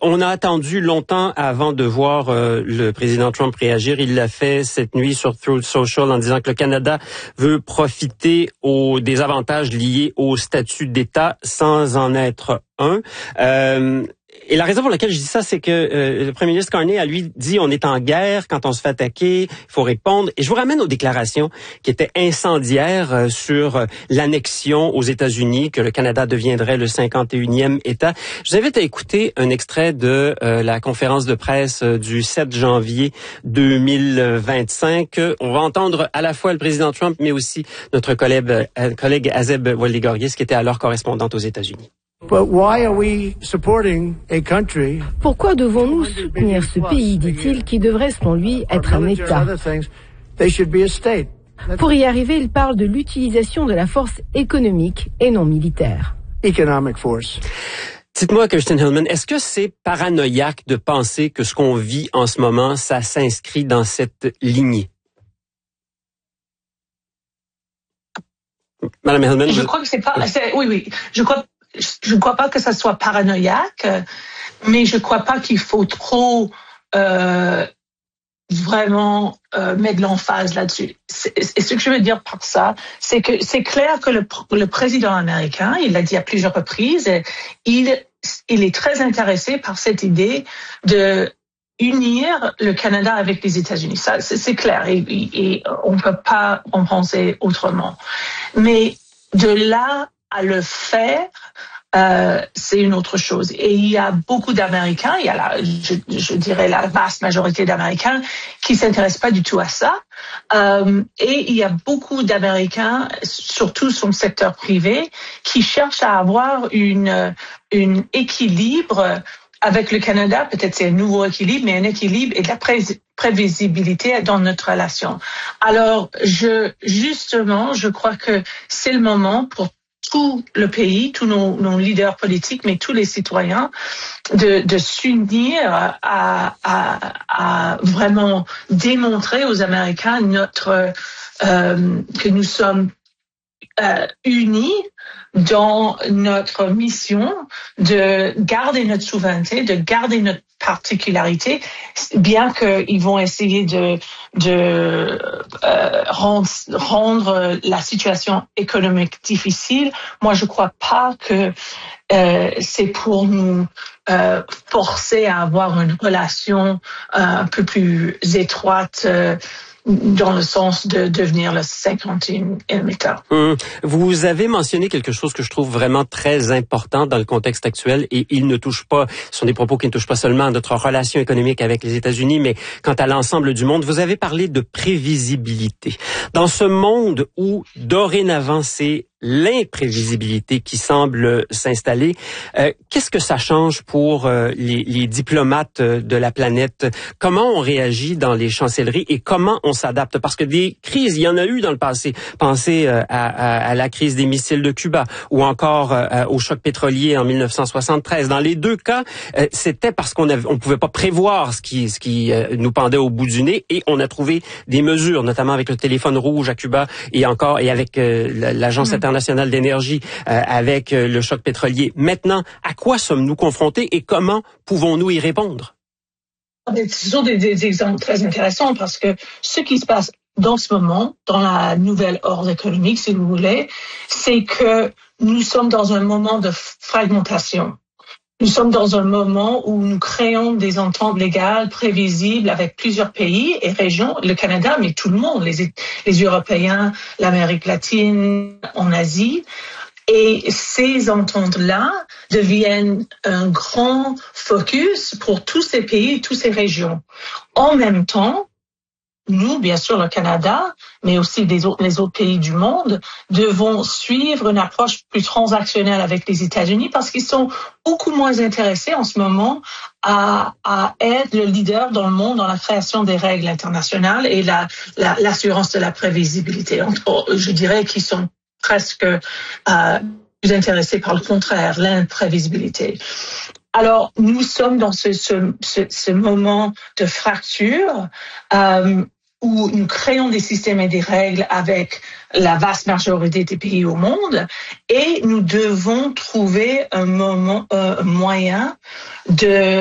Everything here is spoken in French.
On a attendu longtemps avant de voir le président Trump réagir. Il l'a fait cette nuit sur Truth Social en disant que le Canada veut profiter des avantages liés au statut d'État sans en être un. Et la raison pour laquelle je dis ça, c'est que le premier ministre Carney a lui dit on est en guerre quand on se fait attaquer, il faut répondre. Et je vous ramène aux déclarations qui étaient incendiaires sur l'annexion aux États-Unis, que le Canada deviendrait le 51e État. Je vous invite à écouter un extrait de la conférence de presse du 7 janvier 2025. On va entendre à la fois le président Trump, mais aussi notre collègue Azeb Waldigorgis, qui était alors correspondante aux États-Unis. Pourquoi devons-nous soutenir ce pays, dit-il, qui devrait, selon lui, être un État? Pour y arriver, il parle de l'utilisation de la force économique et non militaire. Dites-moi, Kirsten Hillman, est-ce que c'est paranoïaque de penser que ce qu'on vit en ce moment, ça s'inscrit dans cette lignée? Madame Hillman, je crois que oui. Je ne crois pas que ça soit paranoïaque, mais je ne crois pas qu'il faut trop vraiment mettre l'emphase là-dessus. Et ce que je veux dire par ça, c'est que c'est clair que le président américain, il l'a dit à plusieurs reprises, il est très intéressé par cette idée de unir le Canada avec les États-Unis. Ça, c'est clair, et on ne peut pas en penser autrement. Mais de là à le faire, c'est une autre chose. Et il y a beaucoup d'Américains, je dirais la vaste majorité d'Américains qui s'intéressent pas du tout à ça. Et il y a beaucoup d'Américains, surtout sur le secteur privé, qui cherchent à avoir une équilibre avec le Canada. Peut-être c'est un nouveau équilibre, mais un équilibre et de la prévisibilité dans notre relation. Alors, je crois que c'est le moment pour tout le pays, tous nos leaders politiques, mais tous les citoyens, de s'unir à vraiment démontrer aux Américains que nous sommes unis dans notre mission de garder notre souveraineté, de garder notre particularité, bien qu'ils vont essayer de rendre la situation économique difficile. Moi, je crois pas que c'est pour nous forcer à avoir une relation un peu plus étroite dans le sens de devenir le 51e État. Vous avez mentionné quelque chose que je trouve vraiment très important dans le contexte actuel, et ce sont des propos qui ne touchent pas seulement à notre relation économique avec les États-Unis, mais quant à l'ensemble du monde. Vous avez parlé de prévisibilité. Dans ce monde où, dorénavant, c'est l'imprévisibilité qui semble s'installer, qu'est-ce que ça change pour les diplomates de la planète? Comment on réagit dans les chancelleries et comment on s'adapte? Parce que des crises, il y en a eu dans le passé. Pensez à la crise des missiles de Cuba ou encore au choc pétrolier en 1973. Dans les deux cas, c'était parce qu'on pouvait pas prévoir ce qui nous pendait au bout du nez, et on a trouvé des mesures, notamment avec le téléphone rouge à Cuba et avec l'Agence internationale d'énergie, avec le choc pétrolier. Maintenant, à quoi sommes-nous confrontés et comment pouvons-nous y répondre? Ce sont des exemples très intéressants, parce que ce qui se passe dans ce moment, dans la nouvelle ordre économique, si vous voulez, c'est que nous sommes dans un moment de fragmentation. Nous sommes dans un moment où nous créons des ententes légales prévisibles avec plusieurs pays et régions, le Canada, mais tout le monde, les Européens, l'Amérique latine, en Asie. Et ces ententes-là deviennent un grand focus pour tous ces pays, toutes ces régions. En même temps, nous, bien sûr, le Canada, mais aussi les autres pays du monde, devons suivre une approche plus transactionnelle avec les États-Unis, parce qu'ils sont beaucoup moins intéressés en ce moment à être le leader dans le monde dans la création des règles internationales et l'assurance de la prévisibilité. Je dirais qu'ils sont presque plus intéressés par le contraire, l'imprévisibilité. Alors, nous sommes dans ce moment de fracture où nous créons des systèmes et des règles avec la vaste majorité des pays au monde, et nous devons trouver un moyen de